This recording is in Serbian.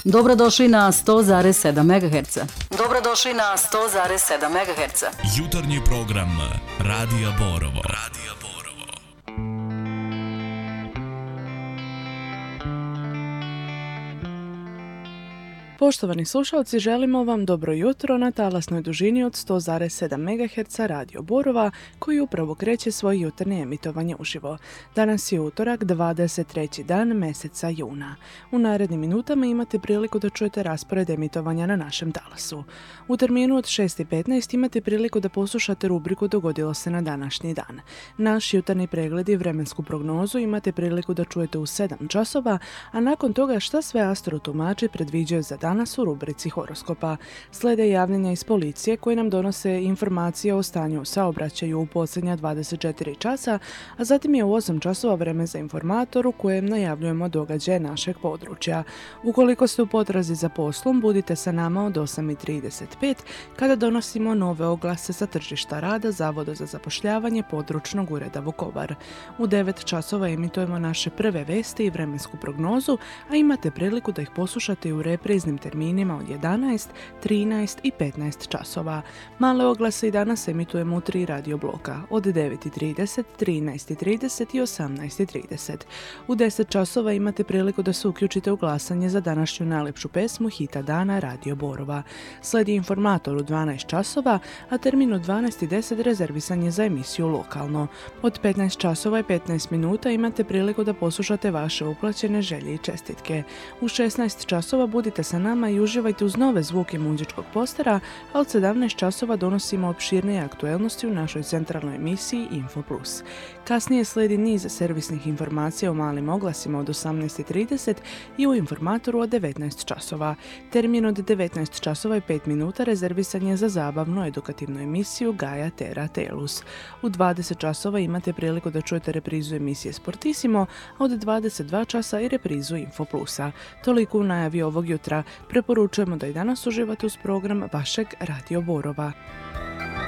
Dobrodošli na 100,7 MHz. Dobrodošli na 100,7 MHz. Jutarnji program Radija Borovo. Poštovani slušalci, želimo vam dobro jutro na talasnoj dužini od 100,7 MHz Radio Borova, koji upravo kreće svoje jutarnje emitovanje uživo. Danas je utorak, 23. dan meseca juna. U narednim minutama imate priliku da čujete raspored emitovanja na našem talasu. U terminu od 6:15 imate priliku da poslušate rubriku Dogodilo se na današnji dan. Naš jutarnji pregled i vremensku prognozu imate priliku da čujete u 7 časova, a nakon toga šta sve astrotumači predviđaju za danas u rubrici horoskopa. Slede javljanja iz policije koje nam donose informacije o stanju u saobraćaju u posljednja 24 časa, a zatim je u 8 časova vreme za informator u kojem najavljujemo događaje našeg područja. Ukoliko ste u potrazi za poslom, budite sa nama od 8:35 kada donosimo nove oglase sa tržišta rada Zavoda za zapošljavanje područnog ureda Vukovar. U 9 časova emitujemo naše prve vesti i vremensku prognozu, a imate priliku da ih poslušate i u repriznim terminima od 11, 13 i 15 časova. Male oglase i danas emitujemo u 3 radio bloka od 9:30, 13:30 i 18:30. U 10 časova imate priliku da se uključite u glasanje za današnju najlepšu pesmu hita dana Radio Borova. Sledi informator u 12 časova, a termin u 12:10 rezervisan je za emisiju Lokalno. Od 15 časova i 15 minuta imate priliku da poslušate vaše uplaćene želje i čestitke. U 16 časova budite sa nama i uživajte uz nove zvuke muzičkog postera, a od 17 časova donosimo opširnije aktuelnosti u našoj centralnoj emisiji Info Plus. Kasnije sledi niz servisnih informacija o malim oglasima od 18:30 i u informatoru od 19 časova. Termin od 19 časova i 5 minuta rezervisan je za zabavnu edukativnu emisiju Gaja Tera Telus. U 20 časova imate priliku da čujete reprizu emisije Sportissimo, a od 22 časa i reprizu Info Plusa. Toliko u najavi ovog jutra. Preporučujemo da i danas uživate uz program vašeg Radio Borova.